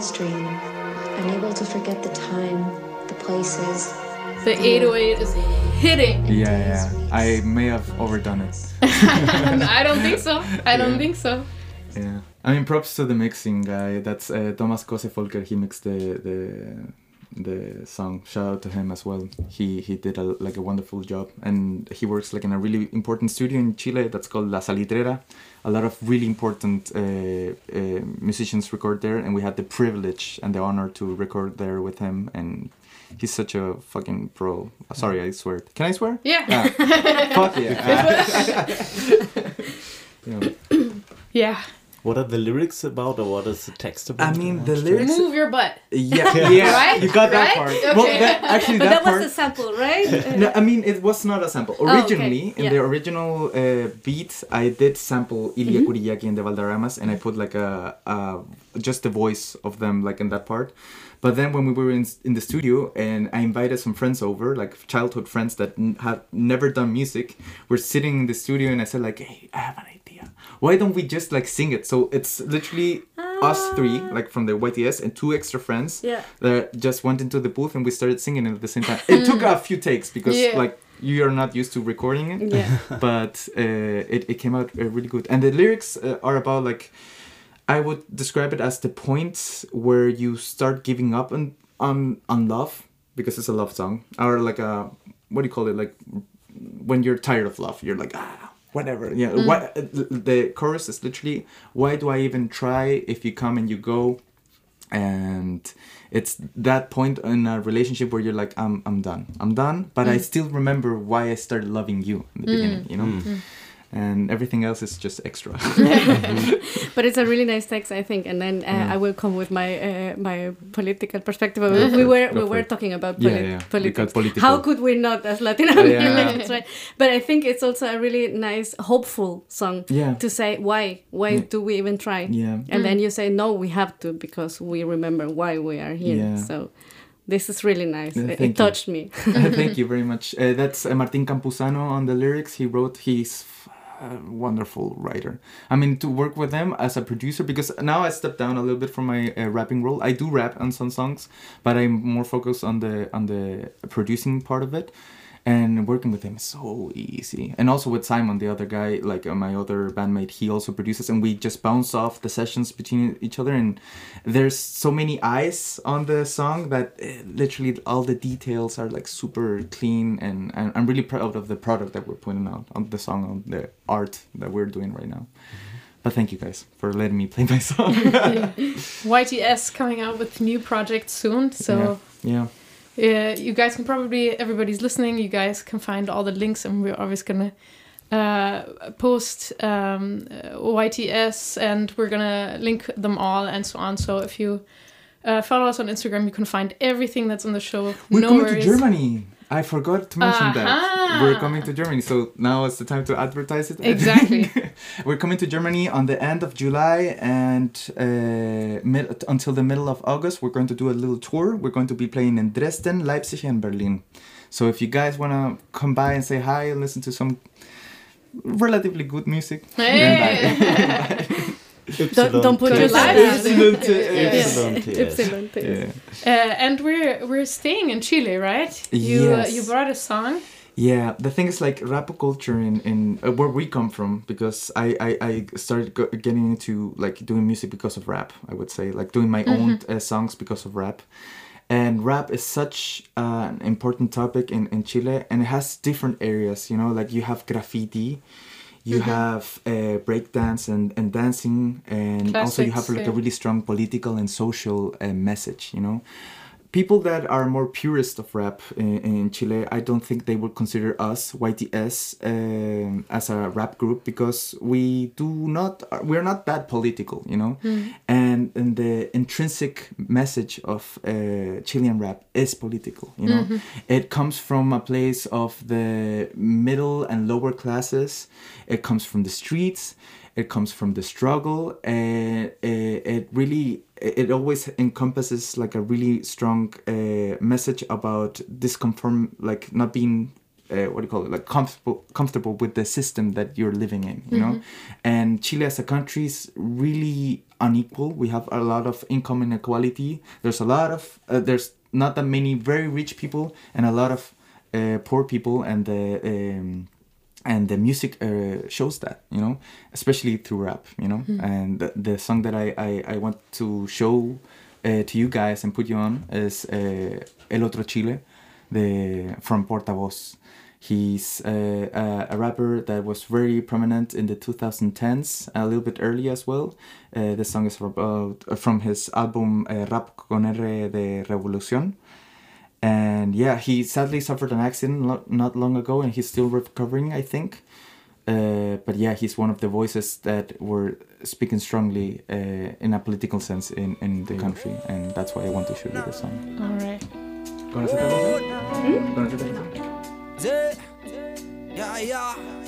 stream, unable to forget the time, the places. The 808 is hitting. Yeah. I may have overdone it. I don't think so. I don't think so. Yeah. I mean, props to the mixing guy. That's Thomas Kosefolker. He mixed the song. Shout out to him as well. He did a wonderful job, and he works in a really important studio in Chile that's called La Salitrera. A lot of really important musicians record there, and we had the privilege and the honor to record there with him, and he's such a fucking pro. Sorry, I swear. Can I swear? Yeah. Fuck yeah. Yeah. What are the lyrics about, or what is the text about? I mean, the lyrics... Move your butt. Yeah. Right? You got that Right? part. Okay. Well, that But that part... was a sample, right? No, I mean, it was not a sample. Originally, okay. in the original beat, I did sample Ilya Kuriyaki and the Valderramas, and I put just the voice of them in that part. But then when we were in the studio, and I invited some friends over, childhood friends that had never done music, we're sitting in the studio, and I said hey, I have an idea. Why don't we just sing it? So it's literally us three, from the YTS, and two extra friends that just went into the booth, and we started singing it at the same time. It took a few takes because you are not used to recording it, but it came out really good. And the lyrics are about I would describe it as the point where you start giving up on love, because it's a love song, or what do you call it? When you're tired of love, you're whatever. Yeah. The chorus is literally, why do I even try if you come and you go? And it's that point in a relationship where you're I'm done, but I still remember why I started loving you in the beginning, you know? And everything else is just extra. But it's a really nice text, I think. And then I will come with my political perspective. We were talking about politics. How could we not, as Latin Americans, right? But I think it's also a really nice, hopeful song to say why do we even try? Yeah. And then you say no, we have to, because we remember why we are here. Yeah. So this is really nice. It touched me. Thank you very much. That's Martin Campuzano on the lyrics. He's a wonderful writer. I mean, to work with him as a producer, because now I stepped down a little bit from my rapping role. I do rap on some songs, but I'm more focused on the producing part of it. And working with him is so easy. And also with Simon, the other guy, my other bandmate, he also produces, and we just bounce off the sessions between each other. And there's so many eyes on the song that literally all the details are super clean. And I'm really proud of the product that we're putting out on the song, on the art that we're doing right now. But thank you guys for letting me play my song. YTS coming out with new projects soon. So yeah. You guys can everybody's listening, you guys can find all the links, and we're always going to post YTS, and we're going to link them all and so on. So if you follow us on Instagram, you can find everything that's on the show. We're coming to Germany. I forgot to mention that. We're coming to Germany, so now is the time to advertise it. Exactly. We're coming to Germany on the end of July, and until the middle of August, we're going to do a little tour. We're going to be playing in Dresden, Leipzig, and Berlin. So if you guys want to come by and say hi and listen to some relatively good music, Don't put your life. And we're staying in Chile, right? You brought a song. Yeah, the thing is rap culture in where we come from, because I started getting into doing music because of rap. I would say doing my own songs because of rap. And rap is such an important topic in Chile, and it has different areas. You have graffiti. You have breakdance and dancing, and classics, also you have a really strong political and social message, People that are more purist of rap in Chile, I don't think they would consider us, YTS, as a rap group, because we're not that political, And the intrinsic message of Chilean rap is political, It comes from a place of the middle and lower classes. It comes from the streets. It comes from the struggle, and it always encompasses a really strong message about disconform, not being what do you call it, like comfortable with the system that you're living in, you know. And Chile as a country is really unequal. We have a lot of income inequality. There's a lot of there's not that many very rich people and a lot of poor people, and the music shows that, you know, especially through rap, you know. And the song that I want to show to you guys and put you on is El Otro Chile, from Portavoz. He's a rapper that was very prominent in the 2010s, a little bit early as well. The song is from his album Rap con R de Revolución. And yeah, he sadly suffered an accident not long ago, and he's still recovering, I think. But yeah, he's one of the voices that were speaking strongly in a political sense in the country, and that's why I want to show you this song. All right. ¿Conoces esta canción? ¿Conoces esta canción? Yeah, yeah.